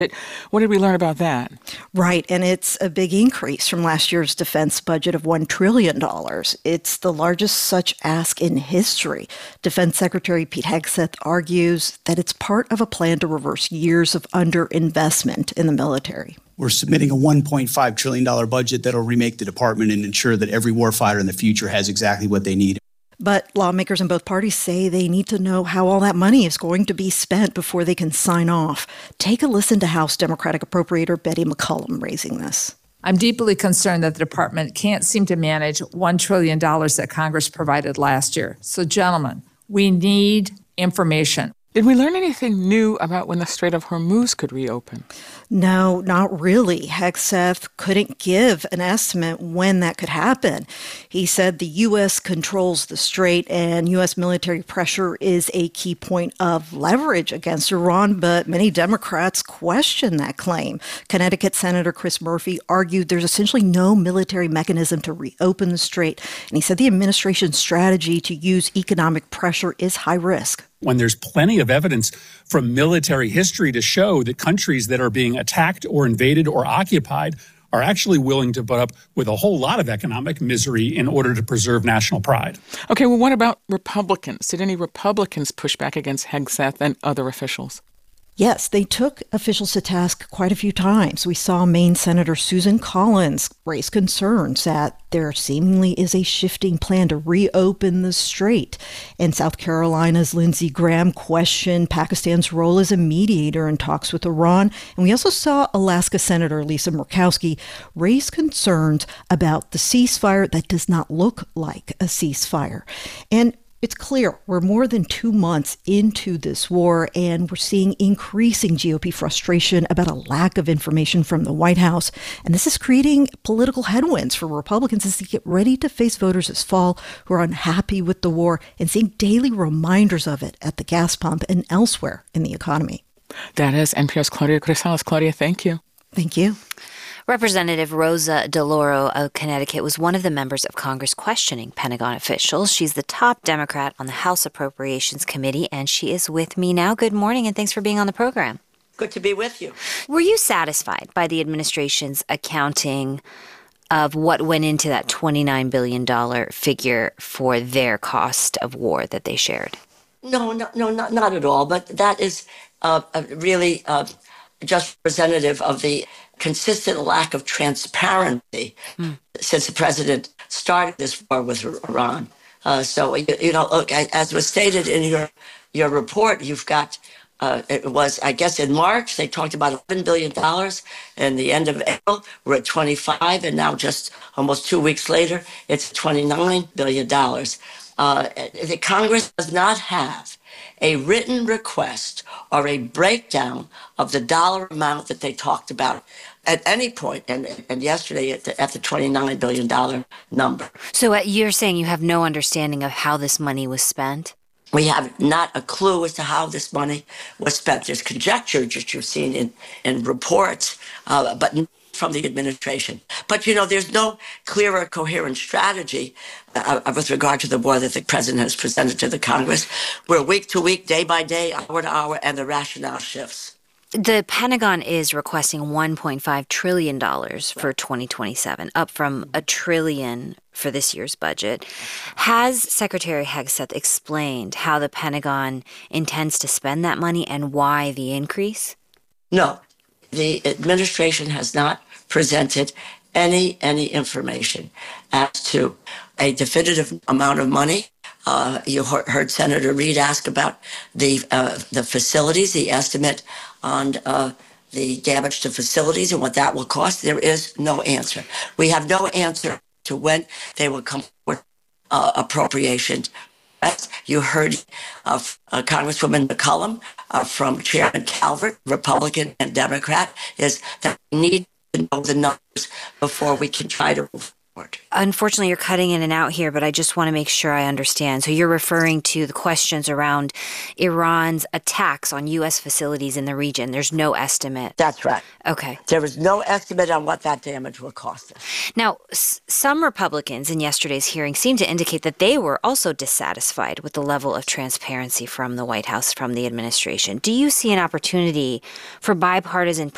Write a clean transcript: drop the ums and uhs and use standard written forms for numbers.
What did we learn about that? Right, and it's a big increase from last year's defense budget of $1 trillion. It's the largest such ask in history. Defense Secretary Pete Hegseth argues that it's part of a plan to reverse years of underinvestment in the military. We're submitting a $1.5 trillion budget that'll remake the department and ensure that every warfighter in the future has exactly what they need. But lawmakers in both parties say they need to know how all that money is going to be spent before they can sign off. Take a listen to House Democratic Appropriator Betty McCollum raising this. I'm deeply concerned that the department can't seem to manage $1 trillion that Congress provided last year. So, gentlemen, we need information. Did we learn anything new about when the Strait of Hormuz could reopen? No, not really. Hegseth couldn't give an estimate when that could happen. He said the U.S. controls the strait and U.S. military pressure is a key point of leverage against Iran, but many Democrats question that claim. Connecticut Senator Chris Murphy argued there's essentially no military mechanism to reopen the strait, and he said the administration's strategy to use economic pressure is high risk. When there's plenty of evidence from military history to show that countries that are being attacked or invaded or occupied are actually willing to put up with a whole lot of economic misery in order to preserve national pride. Okay, well, what about Republicans? Did any Republicans push back against Hegseth and other officials? Yes, they took officials to task quite a few times. We saw Maine Senator Susan Collins raise concerns that there seemingly is a shifting plan to reopen the strait. And South Carolina's Lindsey Graham questioned Pakistan's role as a mediator in talks with Iran. And we also saw Alaska Senator Lisa Murkowski raise concerns about the ceasefire that does not look like a ceasefire. And it's clear we're more than 2 months into this war, and we're seeing increasing GOP frustration about a lack of information from the White House. And this is creating political headwinds for Republicans as they get ready to face voters this fall who are unhappy with the war and seeing daily reminders of it at the gas pump and elsewhere in the economy. That is NPR's Claudia Grisales. Claudia, thank you. Thank you. Representative Rosa DeLauro of Connecticut was one of the members of Congress questioning Pentagon officials. She's the top Democrat on the House Appropriations Committee, and she is with me now. Good morning, and thanks for being on the program. Good to be with you. Were you satisfied by the administration's accounting of what went into that $29 billion figure for their cost of war that they shared? No, not at all. But that is really just representative of the consistent lack of transparency since the president started this war with Iran. So, look, as was stated in your report, you've got, it was, I guess, in March, they talked about $11 billion. And the end of April, we're at 25. And now just almost 2 weeks later, it's $29 billion. The Congress does not have a written request or a breakdown of the dollar amount that they talked about at any point, and yesterday at the $29 billion number. So you're saying you have no understanding of how this money was spent? We have not a clue as to how this money was spent. There's conjecture that you've seen in reports, but from the administration. But, there's no clear or coherent strategy with regard to the war that the president has presented to the Congress. We're week to week, day by day, hour to hour, and the rationale shifts. The Pentagon is requesting $1.5 trillion for 2027, up from $1 trillion for this year's budget. Has Secretary Hegseth explained how the Pentagon intends to spend that money and why the increase? No. The administration has not presented any information as to a definitive amount of money. You heard Senator Reid ask about the facilities, the estimate on the damage to facilities and what that will cost. There is no answer. We have no answer to when they will come with appropriations. You heard Congresswoman McCollum from Chairman Calvert, Republican and Democrat, is that we need to know the numbers before we can try to move forward. Unfortunately, you're cutting in and out here, but I just want to make sure I understand. So you're referring to the questions around Iran's attacks on U.S. facilities in the region. There's no estimate. That's right. Okay. There is no estimate on what that damage will cost us. Now, some Republicans in yesterday's hearing seemed to indicate that they were also dissatisfied with the level of transparency from the White House, from the administration. Do you see an opportunity for bipartisan